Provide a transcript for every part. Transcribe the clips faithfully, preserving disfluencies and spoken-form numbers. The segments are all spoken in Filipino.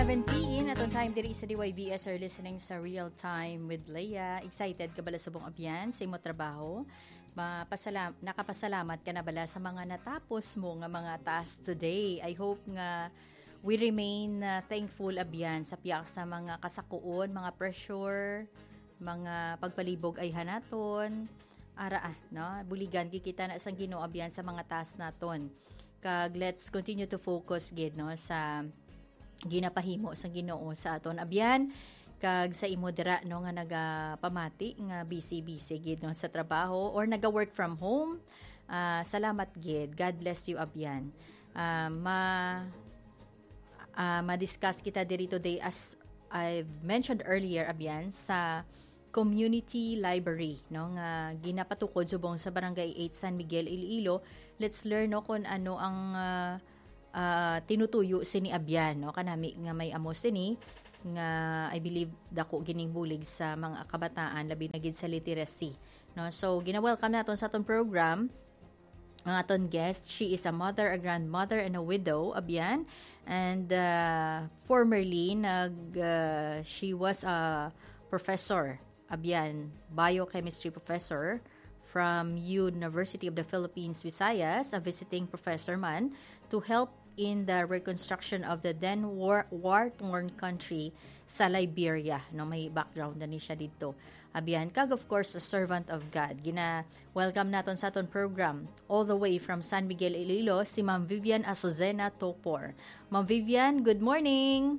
seventeen, atong time diri sa D Y B S are listening sa Real Time with Leia. Excited ka bala subong abyan sa imo trabaho? Mapasalam, nakapasalamat ka na bala sa mga natapos mo nga mga tasks today? I hope nga we remain uh, thankful abyan sa piyak sa mga kasakuon, mga pressure, mga pagpalibog ay hanaton. Ara ah, no? Buligan kikita na sang Ginoo abyan sa mga tasks naton. Kag let's continue to focus gid no sa ginapahimo sa Ginoo sa aton abyan kag sa imo dira no nga nagapamati nga busy-busy gid no sa trabaho or naga-work from home. Uh, salamat gid. God bless you abyan. Uh, ma uh, ma-discuss kita diri today as I've mentioned earlier abyan sa community library no nga ginapatukod subong sa Barangay eight San Miguel, Iloilo. Let's learn no kung ano ang uh, uh, tinutuyo sini abyan no kanami nga may amo sini nga I believe dako gining bulig sa mga kabataan labi na gid sa literacy no. So gina-welcome naton sa aton program ang aton guest. She is a mother, a grandmother, and a widow abyan, and uh, formerly nag uh, she was a professor abyan, biochemistry professor from University of the Philippines, Visayas, a visiting professor man to help in the reconstruction of the then war, war-torn country sa Liberia. No, may background na ni siya dito. Abyan, kag of course, a servant of God. Gina-welcome naton sa aton program all the way from San Miguel, Iloilo, si Ma'am Vivian Azucena Topor. Ma'am Vivian, good morning!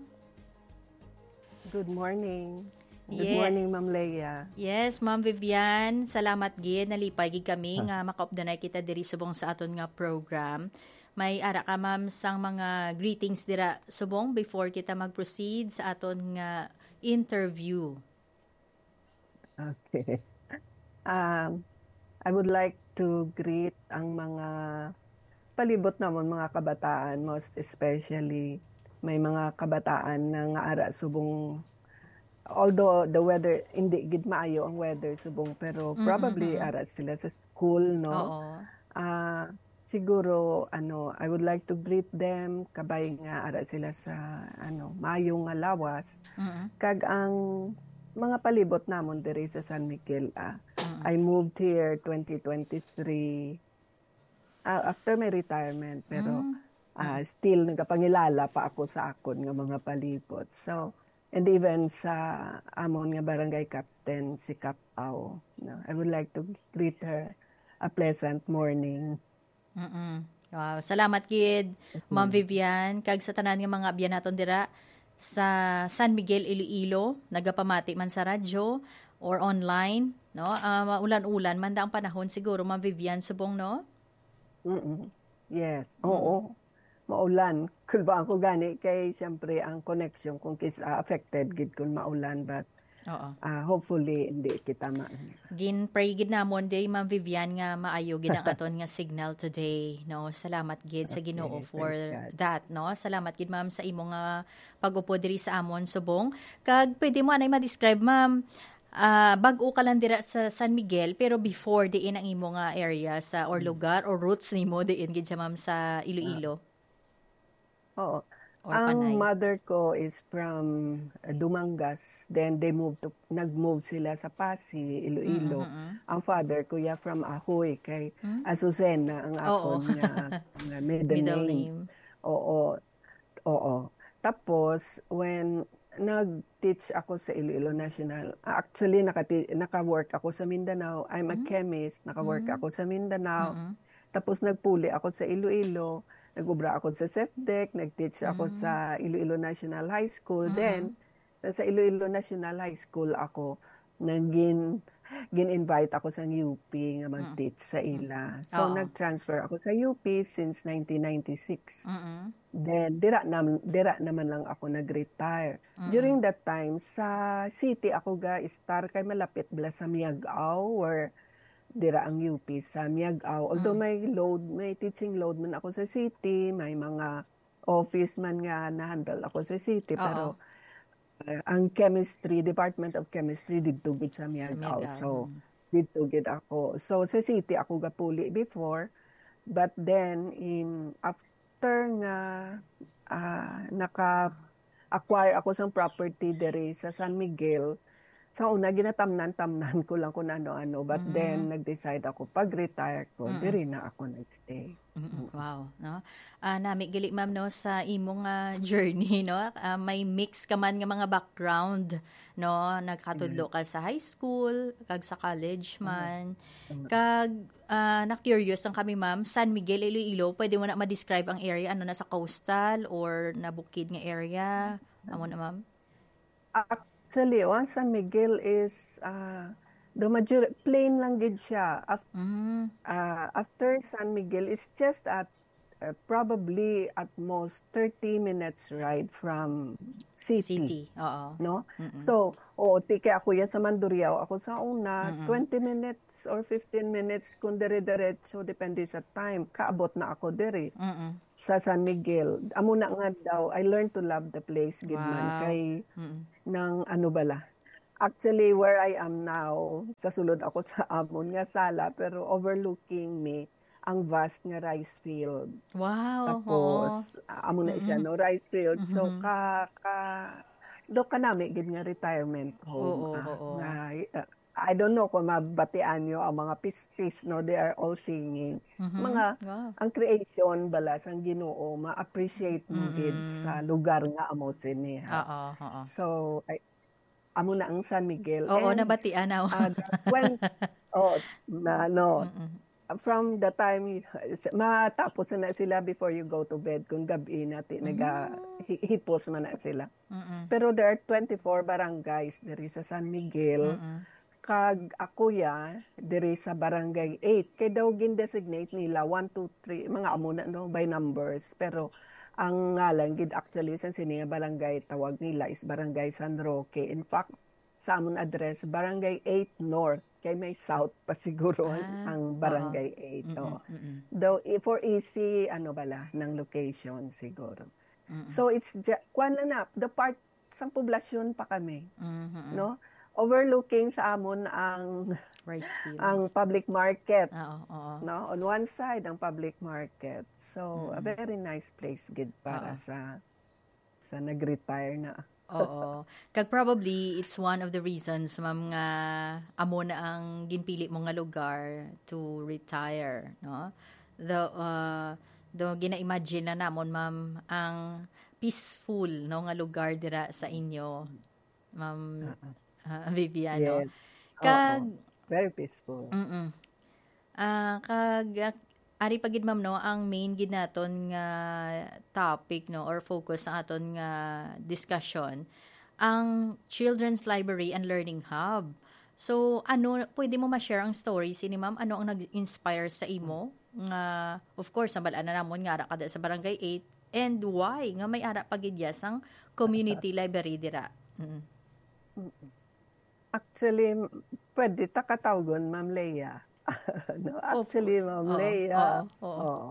Good morning! Good yes. morning, Ma'am Leia. Yes, Ma'am Vivian, salamat gid nalipay gid kami nga makaupdanay kita diri subong sa aton nga program. May ara ka ma'am sang mga greetings dira subong before kita mag-proceed sa aton nga interview. Okay. Um, I would like to greet ang mga palibot namon mga kabataan, most especially may mga kabataan na nga ara subong. Although the weather, hindi gid maayo ang weather subong, pero probably mm-hmm. ara sila sa school, no? Oo. Uh, siguro, ano, I would like to greet them, kabay nga ara sila sa, ano, maayong nga lawas. Mm-hmm. Kag ang mga palibot namon diri sa San Miguel, ah, mm-hmm. I moved here twenty twenty-three, uh, after my retirement, pero mm-hmm. uh, still nagapangilala pa ako sa akon nga mga palibot. So, and even sa amon nga barangay captain, si Kap Au. No, I would like to greet her a pleasant morning. Mm-mm. Wow, salamat gid, Ma'am Vivian. Kag sa tanan nga mga abyan naton dira sa San Miguel, Iloilo, nagapamati man sa radyo or online, no? Uh, ulan-ulan man da ang panahon siguro, Ma'am Vivian, subong, no? Mm-mm. Yes, mm-hmm. oo. Maulan. Kung ba ako gani, kay siyempre ang connection kung kis uh, affected gid kung maulan, but Oo. Uh, hopefully hindi kita ma. Gin pray gid namon day Ma'am Vivian nga maayo gid ang aton nga signal today, no. Salamat gid sa Ginoo Okay, for thank God. that, no. Salamat gid ma'am sa imo nga pag-upo diri sa amon subong. Kag pwede mo anay ma-describe ma'am, uh, bag-o ka lang dira sa San Miguel pero before diin ang imo nga area sa or lugar or roots nimo diin gid siya ma'am sa Iloilo. Oo. Or ang Panay. mother ko is from uh, Dumangas. Then they moved to, nag-move sila sa Pasig, Iloilo. Mm-hmm. Ang father ko ya from Ahoy kay Mm-hmm. Azucena ang akon nga nga middle, Middle name. name. Oo. Oo. Tapos when nag-teach ako sa Iloilo National, actually nakati, naka-work ako sa Mindanao. I'm a mm-hmm. chemist, naka-work mm-hmm. ako sa Mindanao. Mm-hmm. Tapos nagpuli ako sa Iloilo. Nag-ubra ako sa SEPDEC, nag-teach ako mm-hmm. sa Iloilo National High School. Mm-hmm. Then, sa Iloilo National High School ako, nagin, gin-invite ako sa U P nga mag-teach mm-hmm. sa ila. So, oh. nag-transfer ako sa U P since nineteen ninety-six. Mm-hmm. Then, dira, nam, dira naman lang ako nag-retire. Mm-hmm. During that time, sa city ako ga-star kay malapit bala sa Miagao or dira ang U P sa Miagao. Although mm. may load, may teaching load man ako sa city, may mga office man nga na-handle ako sa city. Uh-oh. Pero uh, ang chemistry, Department of Chemistry, dito gid sa Miagao. So, dito gid ako. So, sa city ako gapuli before. But then, in after nga uh, naka acquire ako sa property diri sa San Miguel. Sa una, ginatamnan-tamnan ko lang kung ano-ano. But Mm. then, nag-decide ako, pag-retire ko, Mm. diri na ako nag-stay. Mm, wow, no? Ah, nami gali ma'am no sa imong nga journey no. Ah, may mix ka man nga mga background no, nagkatudlo ka sa high school, kag sa college man. Kag ah, na curious ang kami ma'am, San Miguel Iloilo, pwede mo na ma-describe ang area ano na sa coastal or na bukid nga area? Amo na ma'am. Actually, oh, San Miguel is, uh, the major plain lang gid siya. Af- Mm. uh, after San Miguel, it's just at uh, probably at most thirty minutes ride from city. City, oo. No? Mm-mm. So, oo, tike ako yan sa Mandurriao. Ako sa una, Mm-mm. twenty minutes or fifteen minutes kung dire-diretso, depende sa time. Kaabot na ako dire Mm-mm. sa San Miguel. Amo na nga daw, I learned to love the place, gid man. Wow. Kay, Mm-mm. ng ano bala. Actually, where I am now, sa sulod ako sa amon nga sala, pero overlooking me, ang vast nga rice field. Wow. Tapos, uh, amo na siya, no, rice field. So, Mhm. ka, ka, do ka nami, gid nga retirement home. Oo, ah, oo. nga, uh, I don't know kung mabatian nyo ang mga pis-pis, no, they are all singing. Mhm. Mga, Wow. ang ang creation bala sang Ginoo, ma-appreciate mo gid Mm-mm. sa lugar nga amo siniha. Oo, oo. So, ay, amo na ang San Miguel. Oo, And, nabatian na. uh, when, oh, na, no, Mm-mm. from the time, you- matapos na sila before you go to bed, kung gabi natin, naga, hi- hipos man na sila. Mm-mm. Pero there are twenty-four barangays diri sa San Miguel. Mm-mm. Kag ako ya, diri sa barangay eight. Kay daw gin-designate nila one, two, three, mga amo na, no, by numbers. Pero, ang ngalan, gid actually, sa sininga barangay, tawag nila is Barangay San Roque. In fact, sa amon address, Barangay eight North. Kay may south pa siguro Ah, ang Barangay eight. Mm-mm. Oh. Mm-mm. Though, i- for easy, ano bala, ng location siguro. Mm-mm. So, it's, ja- kwan na na, the part, sa poblasyon pa kami, Mhm. no? Overlooking sa amon ang Rice fields. ang public market, Oo, oo. no? On one side ang public market. So, a Mm. very nice place gid para Oo. sa sa nag-retire na. Oo. Kag probably it's one of the reasons ma'am nga amo na ang ginpili mo nga lugar to retire, no? The uh, do gina-imagine na namon ma'am ang peaceful no nga lugar dira sa inyo. Ma'am uh, Viviano. Yes. Kag Oo. Very peaceful. mm. Ah, kag ah, ari pa gid ma'am no ang main gid naton nga topic no or focus sa aton nga discussion ang Children's Library and Learning Hub. So ano pwede mo ma-share ang stories ni ma'am ano ang nag-inspire sa imo nga of course nabalaan na namon nga ara kada sa Barangay eight and why nga may ara pa gid ya sang community library dira. Mm. Actually, pwede ta katawgon, Ma'am Leia. No, actually, Ma'am Oo, Leia. oo, oo. Oo.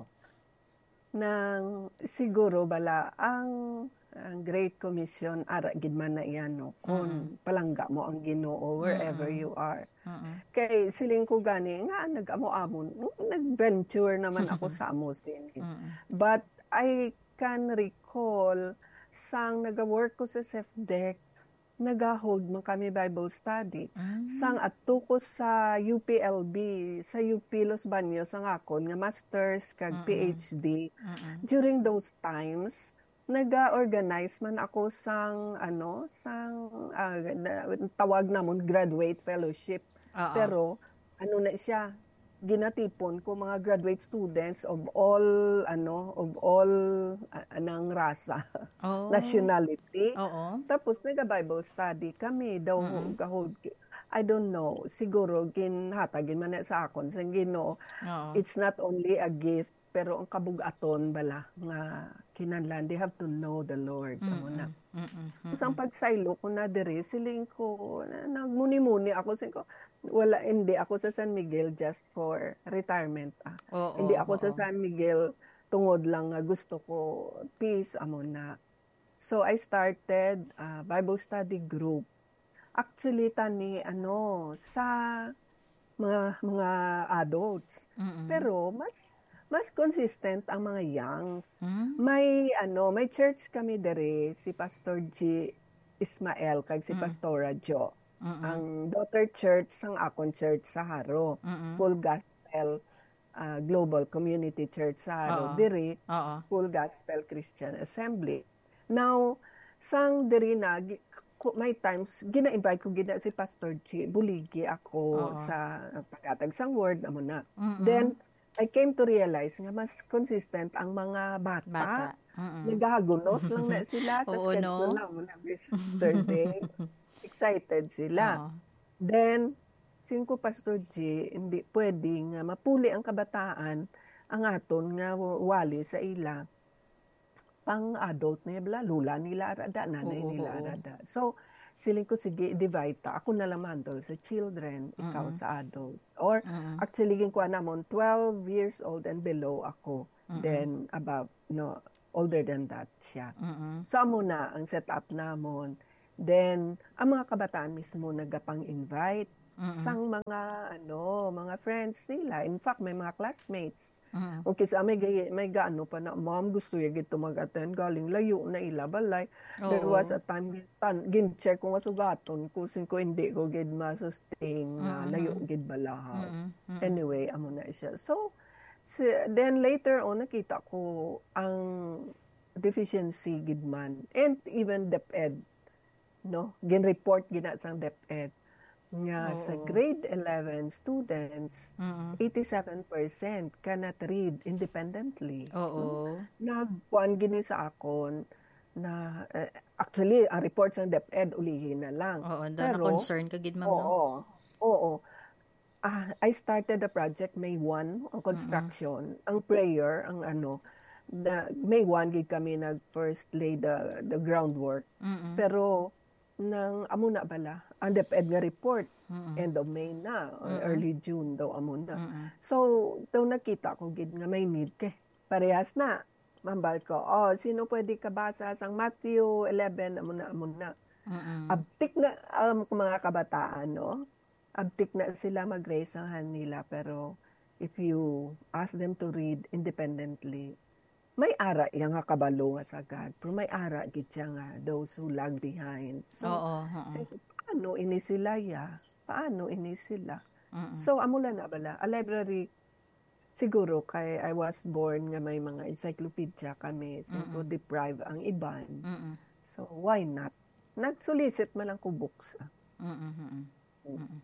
Nang siguro bala ang ang Great Commission ara gid man na iyan no kung palangga mo ang Ginoo wherever you are. Mm-mm. Kay siling ko gani nga nag-amo-amon, nag-venture naman ako sa amusin. Mm-mm. But I can recall sang naga-work ko sa S E F D E C, naga-hold man kami Bible study. Mm. Sang adto ko sa U P L B, sa U P Los Baños ang akon nga masters kag Mm-mm. P H D. Mm-mm. During those times, naga-organize man ako sang ano, sang ah, na- tawag namon graduate fellowship. Oo. Pero ano na siya, ginatipon ko mga graduate students of all ano, of all ah, anang rasa, Oh. nationality. Oo. Tapos naga-Bible study kami daw gahold. I don't know, siguro ginhatagin man na sa akon sa Ginoo. Oo. It's not only a gift pero ang kabugaton bala nga kinahanglan they have to know the Lord. Amo na. Mm-mm. So, ang pagsaylo ko na diri, siling ko, na, nagmuni-muni ako, siling ko, wala, hindi ako sa San Miguel just for retirement. Ah. Oo, Hindi ako sa oo. San Miguel tungod lang nga gusto ko peace, amo na. So, I started a Bible study group. Actually, tani, ano, sa mga mga adults. Mm-mm. Pero, mas mas consistent ang mga youngs. Mm. May ano, may church kami dere, si Pastor G. Ismael kag si Mm. Pastora Jo. Mm. Ang daughter church sang akon church sa Haro. Mm. Full Gospel ah, Global Community Church sa Haro. Oo. Diri, Oo. Full Gospel Christian Assembly. Now, sang diri na, gi- ku- may times, gina-invite ko gina si Pastor G. Buligi ako Oo. sa pagkatag sang word, amo na. Mm-mm. Then, I came to realize nga mas consistent ang mga bata. Bata. Mm-mm. Nagagunos lang na sila sa Oo, schedule no? na mula Saturday. Excited sila. Oo. Then, singko Pastor G, hindi pwede nga mapuli ang kabataan ang aton nga wali sa ila pang adult na bla lula nila arada nanay Oo, nila oo. arada. So siling ko sige divide ta ako na lang handle sa children, ikaw Mm-mm. sa adult. Or Mm-mm. actually gin ko namon twelve years old and below ako. Mm-mm. Then above no older than that siya. Mm-mm. So amo na ang setup namon. Then ang mga kabataan mismo nagapang-invite Mm-mm. sang mga ano, mga friends nila. In fact, may mga classmates. Mm-mm. Okay, sa may gay, may gaano pa na mom gusto ya gito mag-attend galing layo na ila balay. There Oo. was a time tan gin check ko nga sugaton ko sin ko hindi ko gid ma-sustain nga Mm-mm. layo gid balahaw. Mm-mm. Mm-mm. Anyway, amo na siya. So si, then later on nakita ko ang deficiency gid man and even DepEd no gin report gina sang DepEd nga sa Oo. grade eleven students Mm-mm. eighty-seven percent cannot read independently. Oo. Nagkuan gini sa akon na eh, actually ang report sa DepEd ulihin na lang. Oo, da na Pero concern ka gid ma'am, no? oo. Oo. Ah, I started the project May first ang construction, ang prayer, ang ano, na May first gid kami nag first lay the the groundwork. Mm-mm. Pero nang amo na bala ang DepEd nga report Mm-mm. end of May na or Mm-mm. early June daw amo na. Mm-mm. So daw nakita ko gid nga may need kay parehas na mambal ko oh sino pwede kabasa sang Matthew eleven amo na amo na. Mm-mm. Abtik na ang mga kabataan no abtik na sila mag-raise ang hand nila pero if you ask them to read independently may ara yang nga kabalo nga sagad pero may ara gid siya nga those who lag behind. So Oo. Oo. say, paano ini sila ya? Paano ini sila? Mm-mm. So amo lang na bala a library siguro kay I was born nga may mga encyclopedia kami so Mm-mm. to deprive ang iban. Mm-mm. So why not? Nagsolicit man lang ko books. ah. Mm-mm. Mm-mm. Mm-mm.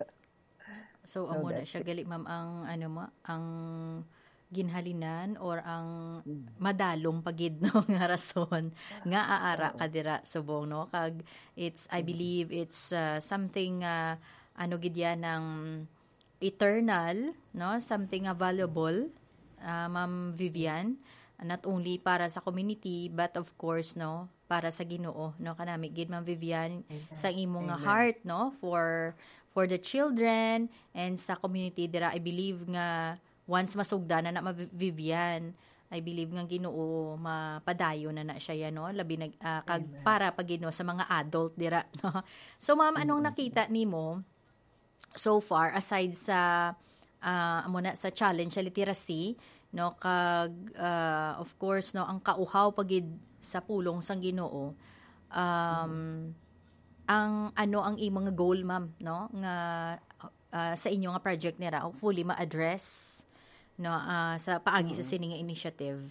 So, So amo na that's siya it. gali ma'am ang ano mo, ang ginhalinan or ang Mm. madalong pagid no nga rason nga aara Oo. ka dira subong no kag it's I believe it's uh, something uh, ano gid yan ng eternal no something uh, valuable uh, Ma'am Vivian, not only para sa community but of course no para sa Ginoo no kanami gid Ma'am Vivian sa imong nga Amen. heart no for for the children and sa community dira I believe nga once masugda na na Ma'am Vivian I believe nga Ginoo mapadayo na na siya yan no labi nag ah, kag Amen. para pagid no sa mga adult dira no. So ma'am anong nakita nimo so far aside sa ah, amo na sa challenge sa literacy no kag ah, of course no ang kauhaw pagid sa pulong sang Ginoo um ang ano ang imong nga goal ma'am no nga ah, sa inyo nga project nira fully ma-address no ah, sa paagi sa sining nga initiative.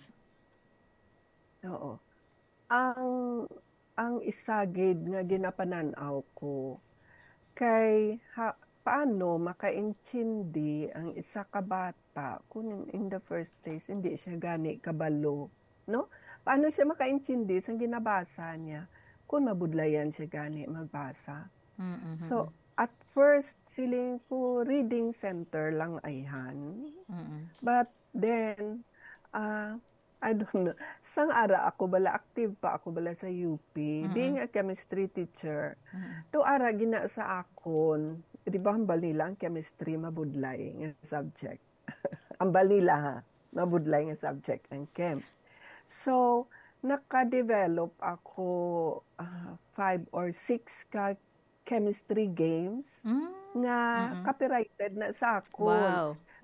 Oo. Ang ang isagid nga ginapananaw ko kay ha, paano makaintindi ang isa ka bata kung in the first place hindi siya gani kabalo, no? Paano siya makaintindi sa ginabasa niya kung mabudlayan siya gani magbasa? Mm. So, at first, siling ko reading center lang ayhan. Mm. But then, ah, I don't know, sang ara ako bala, active pa ako bala sa U P, being a chemistry teacher. To ara gina sa akon, di ba ang balila ang chemistry mabudlay nga subject. Ang balila ha, mabudlay nga subject ang chem. So, naka-develop ako ah, five or six ka chemistry games Mm. nga copyrighted na sa akon. Wow.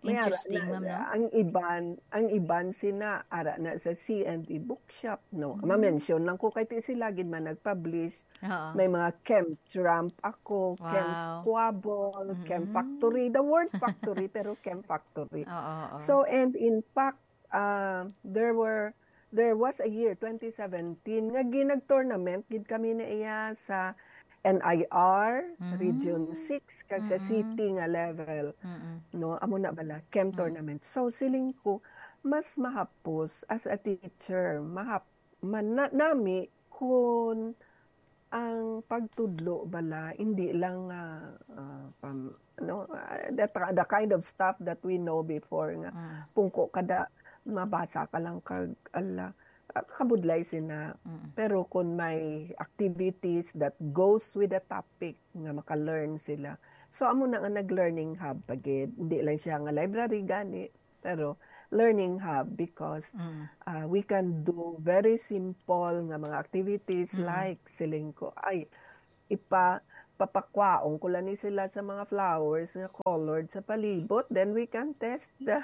May ara Interesting, na ma'am, no? ang iban ang iban sina ara na sa C and E bookshop, no? Mm. Ma-mention lang ko kay ti sila gid man nag-publish. Oo. May mga Chem Tramp ako, Chem Wow. Squabble, Chem Mm. Factory, the word factory pero Chem Factory. Oo, oo. So, and in fact, uh, there were there was a year twenty seventeen nga ginag-tournament gid kami na iya sa N I R Region Mm. six kag sa Mm. city nga level, Mm. no? Amo na bala Chem Mm. tournament. So siling ko mas mahapos as a teacher, mahap man, na, nami kung ang pagtudlo bala hindi lang uh, uh, pam, no, uh, the, the kind of stuff that we know before nga Mm. pungko kada mabasa ka lang kag ala uh, kabudlay sina. Mm. Pero kung may activities that goes with the topic nga maka-learn sila. So amo na nga nag-learning hub pagid. Hindi lang siya nga library gani, pero learning hub because Mm. uh, we can do very simple nga mga activities Mm. like siling ko ay ipa papakwaong ko lang ni sila sa mga flowers nga colored sa palibot, then we can test the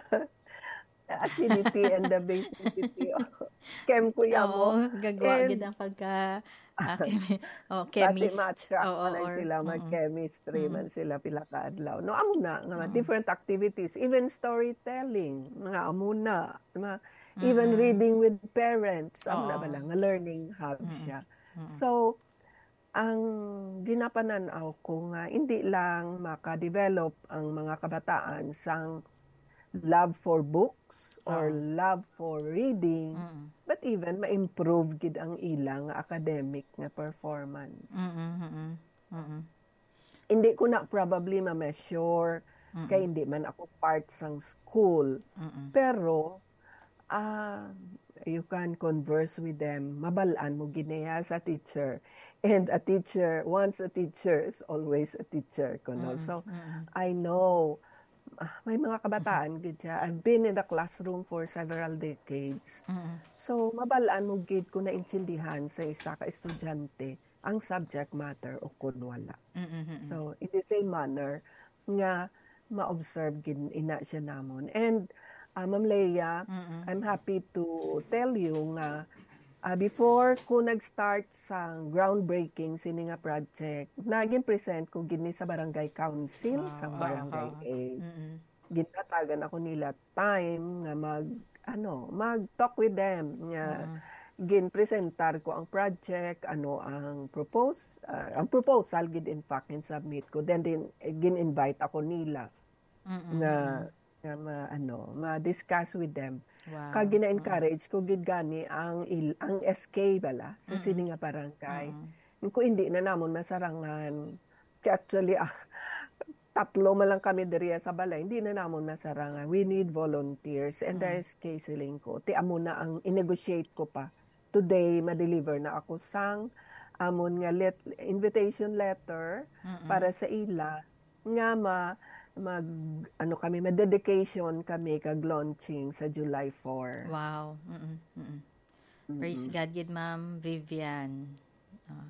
acidity and the basicity of chem kuya mo. Oo, gagawa gid And ang pagka ah, chemi oh, pati chemist. ma-attract Oo, man or sila, mm. mag-chemistry Mm. man sila pila ka adlaw. No, amo na nga Mm. different activities, even storytelling, mga amo na, mga, even Mm. reading with parents, amo na Oo. bala nga learning hub Mm. siya. Mm. So, ang ginapananaw ko nga hindi lang maka-develop ang mga kabataan sang love for books or Oo. love for reading, Mm. but even ma-improve gid ang ilang academic nga performance. Mm. Mm. Mm. Hindi ko na probably ma-measure Mm. kay hindi man ako part sang school. Mm. Pero ah you can converse with them. Mabalaan mo ginaya sa teacher. And a teacher, once a teacher is always a teacher. Kuno. Mm. So, Mm. I know, ah, may mga kabataan gid siya. I've been in the classroom for several decades. Mm. So, mabalaan mo gid ko naintindihan sa isa ka estudyante ang subject matter o kun wala. Mm. So, in the same manner, nga ma-observe gid ina siya namon. And uh, Ma'am Leia, Mm. I'm happy to tell you nga uh, before ko nag-start sa groundbreaking sini nga project, naging present ko gid ni sa barangay council Wow. sa barangay Oo. A. Mm. Ginatagan ako nila time nga mag ano, mag-talk with them nga Mm. ginpresentar ko ang project, ano ang propose, uh, ang proposal gid in fact in submit ko. Then din eh, gin-invite ako nila Mm. nga nga ma, ano, ma-discuss with them. Wow. Kag gina-encourage ko gid gani ang il, ang S K bala sa Mm. sini nga barangay. Mm. Kung hindi na namon masarangan, kaya actually ah, tatlo man lang kami diriya sa balay, hindi na namon masarangan. We need volunteers and the Mm. S K siling ko. Ti amo na ang i-negotiate ko pa. Today, ma-deliver na ako sang amon nga let, invitation letter Mm. para sa ila nga ma mag ano kami, ma-dedication kami kag launching sa July fourth. Wow. Mm. Mm. Mm-mm. Praise God gid Ma'am Vivian. Uh,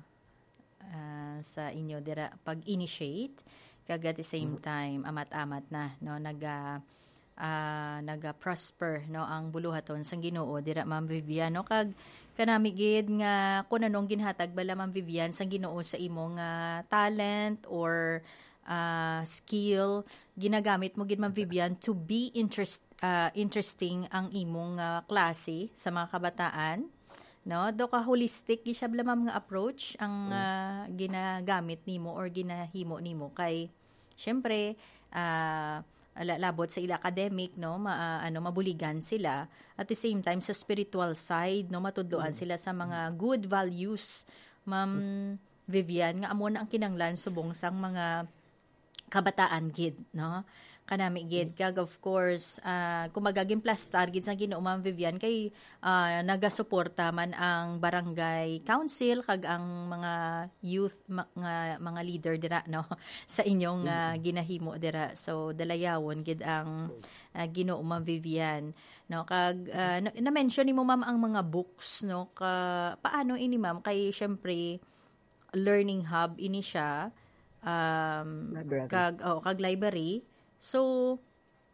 uh, sa inyo dira pag-initiate kag at the same time amat-amat na no naga uh, naga-prosper no ang buluhaton sang Ginoo dira Ma'am Vivian no kag kanami gid nga kun anong ginhatag bala Ma'am Vivian sang Ginoo sa imong uh, talent or uh, skill ginagamit mo gid Ma'am Vivian to be interest uh, interesting ang imong uh, klase sa mga kabataan no do ka holistic gi siya bala Ma'am nga approach ang uh, ginagamit nimo or ginahimo nimo kay syempre uh, labot sa ila academic no ma, uh, ano mabuligan sila at the same time sa spiritual side no matudloan mm. sila sa mga good values Ma'am Vivian nga amo na ang kinanglan subong sang mga kabataan gid no kanami gid kag of course uh, kung magaging plastar gid sa Ginoo Ma'am Vivian kay uh, nagasuporta man ang barangay council kag ang mga youth mga mga leader dira no sa inyong uh, ginahimo dira so dalayawon gid ang uh, Ginoo Ma'am Vivian no kag uh, na, mention nimo Ma'am ang mga books no ka paano ini Ma'am kay syempre learning hub ini siya um, kag oh, kag library. So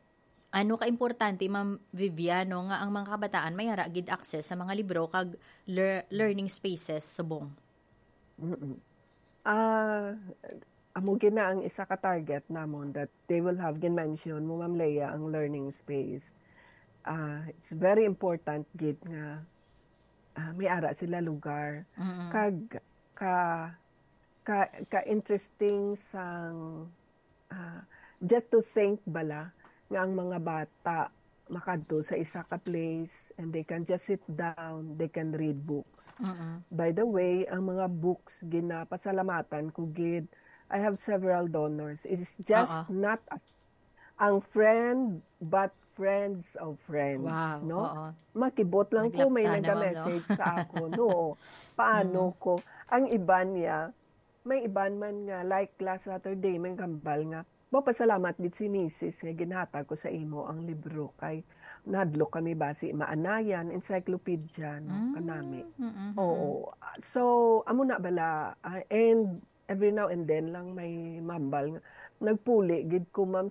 Ano ka importante Ma'am Viviano nga ang mga kabataan mayara gid access sa mga libro kag lear- learning spaces subong. Mm. Ah, amo gina ang isa ka target namon that they will have gin-mention mo Ma'am Leia ang learning space. Ah, it's very important gid nga ah, may ara sila lugar Mm. kag ka ka ka interesting sang ah, just to think bala nga ang mga bata makadto sa isa ka place and they can just sit down, they can read books. Mm. By the way, ang mga books ginapasalamatan ko gid. I have several donors. It's Oo. just not a, ang friend but friends of friends, Wow, no? oo. Makibot lang ko may Naglapta na Ma'am, no? naga-message sa ako. No, paano Mm. ko? Ang iban niya, may iban man nga like last Saturday may kambal nga. Bo pasalamat gid si Missus nga ginhatag ko sa imo ang libro kay nadlo kami basi maanayan encyclopedia no kanami. Mm. Mm. Mm. Oo. So amo na bala ah, and every now and then lang may mambal nga nagpuli gid ko Ma'am